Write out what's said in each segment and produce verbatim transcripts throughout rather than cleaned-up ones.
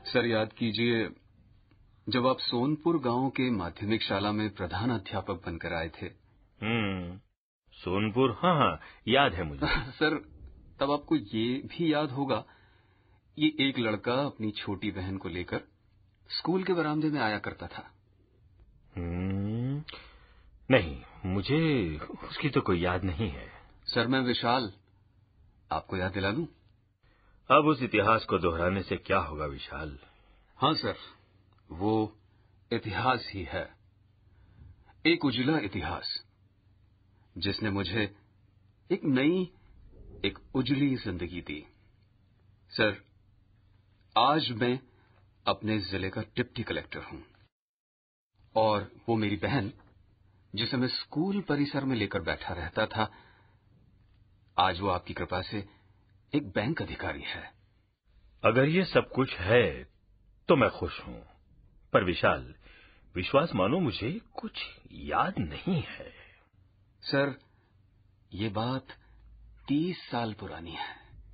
Sir याद कीजिए, जब आप सोनपुर गांव के माध्यमिक शाला में प्रधान अध्यापक बनकर आए थे। हम्म सोनपुर, हाँ हाँ याद है मुझे। सर तब आपको ये भी याद होगा, ये एक लड़का अपनी छोटी बहन को लेकर स्कूल के बरामदे में आया करता था। हम्म नहीं, मुझे उसकी तो कोई याद नहीं है। सर मैं विशाल, आपको याद दिला दूं? अब उस इतिहास को दोहराने से क्या होगा विशाल। हाँ सर, वो इतिहास ही है, एक उजला इतिहास, जिसने मुझे एक नई, एक उजली जिंदगी दी। सर आज मैं अपने जिले का डिप्टी कलेक्टर हूं, और वो मेरी बहन, जिसे मैं स्कूल परिसर में लेकर बैठा रहता था, आज वो आपकी कृपा से एक बैंक अधिकारी है। अगर ये सब कुछ है तो मैं खुश हूं, पर विशाल विश्वास मानो मुझे कुछ याद नहीं है। सर ये बात तीस साल पुरानी है।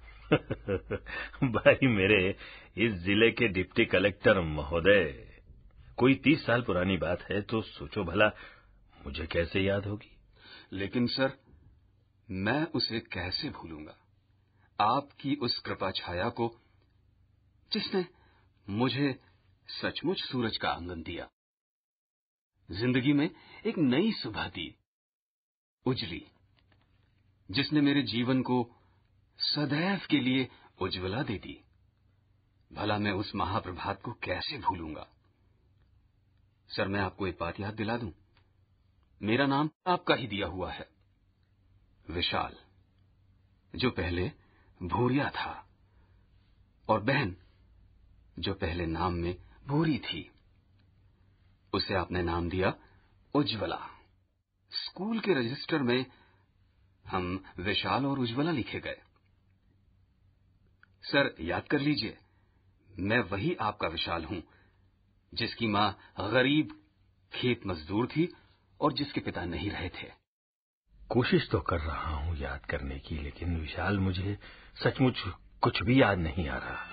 भाई मेरे इस जिले के डिप्टी कलेक्टर महोदय, कोई तीस साल पुरानी बात है तो सोचो भला मुझे कैसे याद होगी। लेकिन सर मैं उसे कैसे भूलूंगा, आपकी उस कृपा छाया को, जिसने मुझे सचमुच सूरज का आंगन दिया, जिंदगी में एक नई सुबह दी, उजली, जिसने मेरे जीवन को सदैव के लिए उज्ज्वला दे दी। भला मैं उस महाप्रभात को कैसे भूलूंगा। सर मैं आपको एक बात याद दिला दूं, मेरा नाम आपका ही दिया हुआ है, विशाल, जो पहले भूरिया था, और बहन जो पहले नाम में भूरी थी, उसे आपने नाम दिया उज्ज्वला। स्कूल के रजिस्टर में हम विशाल और उज्ज्वला लिखे गए। सर याद कर लीजिए, मैं वही आपका विशाल हूं, जिसकी मां गरीब खेत मजदूर थी और जिसके पिता नहीं रहे थे। कोशिश तो कर रहा हूं याद करने की, लेकिन विशाल मुझे सचमुच कुछ भी याद नहीं आ रहा।